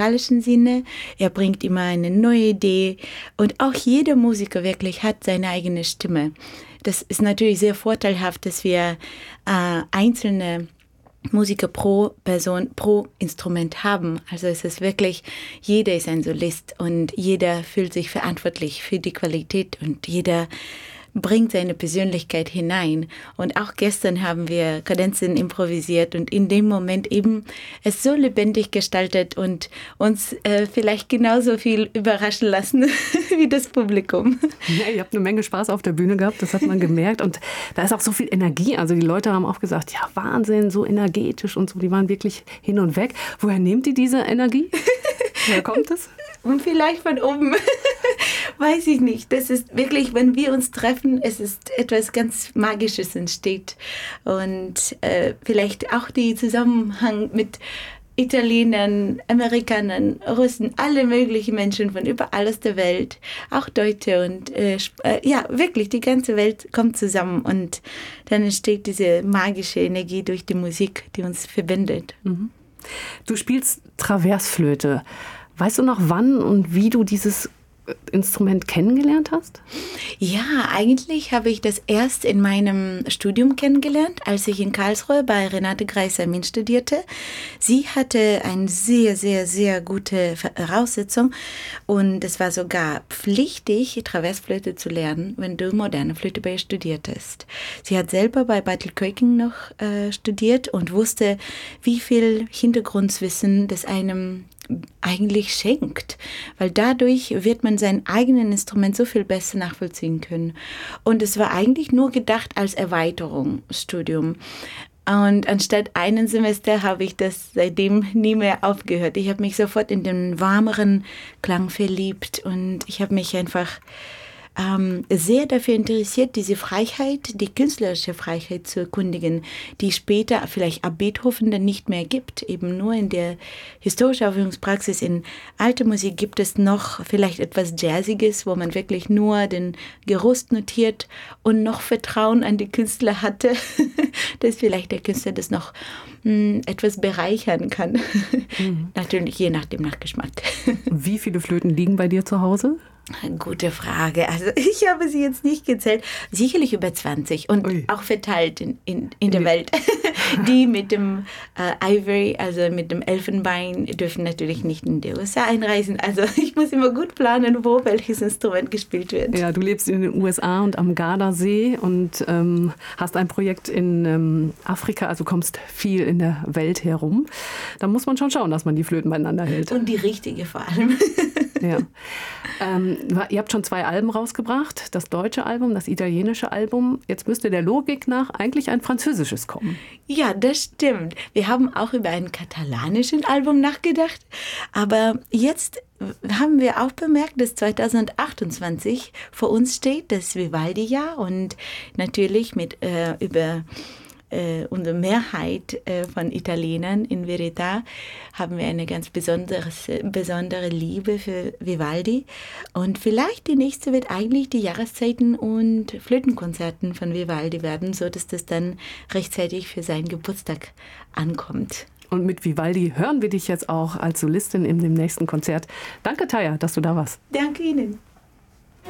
musikalischen Sinne. Er bringt immer eine neue Idee und auch jeder Musiker wirklich hat seine eigene Stimme. Das ist natürlich sehr vorteilhaft, dass wir einzelne Musiker pro Person, pro Instrument haben. Also es ist wirklich, jeder ist ein Solist und jeder fühlt sich verantwortlich für die Qualität und jeder bringt seine Persönlichkeit hinein. Und auch gestern haben wir Kadenzen improvisiert und in dem Moment eben es so lebendig gestaltet und uns vielleicht genauso viel überraschen lassen wie das Publikum. Ja, ihr habt eine Menge Spaß auf der Bühne gehabt, das hat man gemerkt. Und da ist auch so viel Energie. Also die Leute haben auch gesagt, ja Wahnsinn, so energetisch und so. Die waren wirklich hin und weg. Woher nehmt ihr diese Energie? Woher kommt es? Und vielleicht von oben. Weiß ich nicht. Das ist wirklich, wenn wir uns treffen, es ist etwas ganz Magisches entsteht. Und vielleicht auch der Zusammenhang mit Italienern, Amerikanern, Russen, alle möglichen Menschen von überall aus der Welt, auch Deutsche und ja, wirklich, die ganze Welt kommt zusammen und dann entsteht diese magische Energie durch die Musik, die uns verbindet. Mhm. Du spielst Traversflöte. Weißt du noch, wann und wie du dieses Instrument kennengelernt hast? Ja, eigentlich habe ich das erst in meinem Studium kennengelernt, als ich in Karlsruhe bei Renate Greiser-Min studierte. Sie hatte eine sehr, sehr, sehr gute Voraussetzung und es war sogar pflichtig, Traversflöte zu lernen, wenn du moderne Flöte bei ihr studiertest. Sie hat selber bei Bartel Köking noch studiert und wusste, wie viel Hintergrundwissen das einem eigentlich schenkt, weil dadurch wird man sein eigenes Instrument so viel besser nachvollziehen können. Und es war eigentlich nur gedacht als Erweiterungsstudium. Und anstatt einen Semester habe ich das seitdem nie mehr aufgehört. Ich habe mich sofort in den warmeren Klang verliebt und ich habe mich einfach sehr dafür interessiert, diese Freiheit, die künstlerische Freiheit zu erkundigen, die später vielleicht ab Beethoven dann nicht mehr gibt. Eben nur in der historischen Aufführungspraxis in alter Musik gibt es noch vielleicht etwas Jazziges, wo man wirklich nur den Gerüst notiert und noch Vertrauen an die Künstler hatte, dass vielleicht der Künstler das noch etwas bereichern kann. Natürlich je nach dem Geschmack. Wie viele Flöten liegen bei dir zu Hause? Gute Frage. Also ich habe sie jetzt nicht gezählt. Sicherlich über 20 und auch verteilt in der Welt. Die mit dem Ivory, also mit dem Elfenbein, dürfen natürlich nicht in die USA einreisen. Also ich muss immer gut planen, wo welches Instrument gespielt wird. Ja, du lebst in den USA und am Gardasee und hast ein Projekt in Afrika, also kommst viel in der Welt herum. Da muss man schon schauen, dass man die Flöten beieinander hält. Und die richtige vor allem. Ja. Ihr habt schon 2 Alben rausgebracht, das deutsche Album, das italienische Album. Jetzt müsste der Logik nach eigentlich ein französisches kommen. Ja, das stimmt. Wir haben auch über ein katalanisches Album nachgedacht. Aber jetzt haben wir auch bemerkt, dass 2028 vor uns steht, das Vivaldi-Jahr. Und natürlich mit über unsere Mehrheit von Italienern in Verità haben wir eine ganz besondere Liebe für Vivaldi. Und vielleicht die nächste wird eigentlich die Jahreszeiten und Flötenkonzerten von Vivaldi werden, so dass das dann rechtzeitig für seinen Geburtstag ankommt. Und mit Vivaldi hören wir dich jetzt auch als Solistin in dem nächsten Konzert. Danke, Taya, dass du da warst. Danke Ihnen.